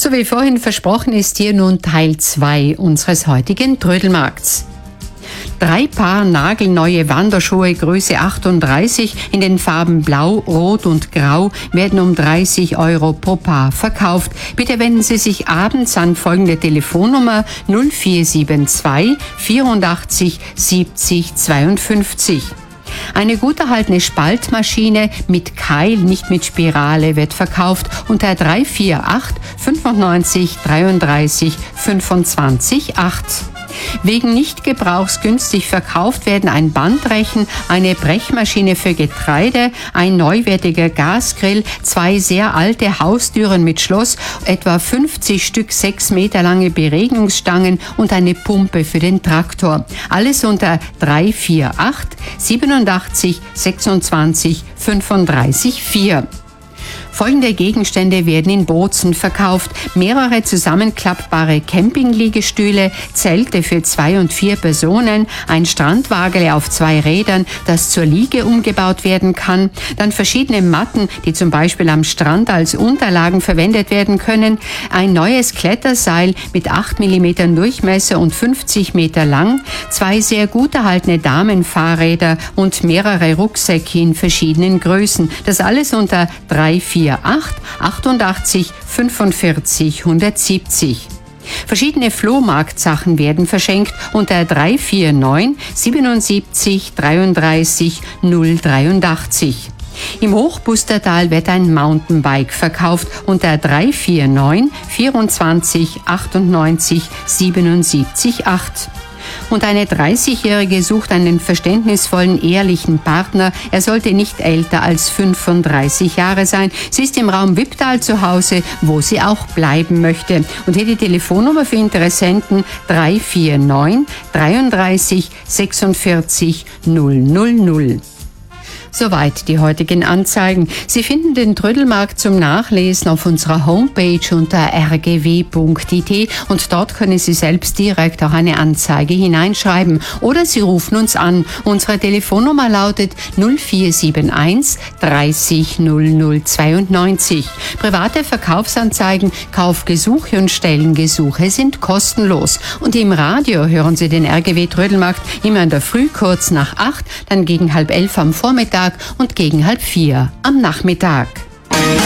So wie vorhin versprochen ist hier nun Teil 2 unseres heutigen Trödelmarkts. 3 Paar nagelneue Wanderschuhe Größe 38 in den Farben Blau, Rot und Grau werden um 30 € pro Paar verkauft. Bitte wenden Sie sich abends an folgende Telefonnummer 0472 84 70 52. Eine gut erhaltene Spaltmaschine mit Keil, nicht mit Spirale, wird verkauft unter 348 95 33 25 8. Wegen Nichtgebrauchs günstig verkauft werden ein Bandrechen, eine Brechmaschine für Getreide, ein neuwertiger Gasgrill, 2 sehr alte Haustüren mit Schloss, etwa 50 Stück 6 Meter lange Beregnungsstangen und eine Pumpe für den Traktor. Alles unter 348 87 26 35 4. Folgende Gegenstände werden in Bozen verkauft: mehrere zusammenklappbare Campingliegestühle, Zelte für 2 und 4 Personen, ein Strandwagele auf 2 Rädern, das zur Liege umgebaut werden kann, dann verschiedene Matten, die zum Beispiel am Strand als Unterlagen verwendet werden können, ein neues Kletterseil mit 8 mm Durchmesser und 50 Meter lang, 2 sehr gut erhaltene Damenfahrräder und mehrere Rucksäcke in verschiedenen Größen. Das alles unter 348 88 45 170. Verschiedene Flohmarktsachen werden verschenkt unter 349 77 33 083. Im Hochbustertal wird ein Mountainbike verkauft unter 349 24 98 77 8. Und eine 30-Jährige sucht einen verständnisvollen, ehrlichen Partner. Er sollte nicht älter als 35 Jahre sein. Sie ist im Raum Wipptal zu Hause, wo sie auch bleiben möchte. Und hier die Telefonnummer für Interessenten 349 33 46 000. Soweit die heutigen Anzeigen. Sie finden den Trödelmarkt zum Nachlesen auf unserer Homepage unter rgw.it und dort können Sie selbst direkt auch eine Anzeige hineinschreiben oder Sie rufen uns an. Unsere Telefonnummer lautet 0471 30 00 92. Private Verkaufsanzeigen, Kaufgesuche und Stellengesuche sind kostenlos. Und im Radio hören Sie den RGW Trödelmarkt immer in der Früh kurz nach 8, dann gegen 10:30 am Vormittag und gegen 3:30 am Nachmittag.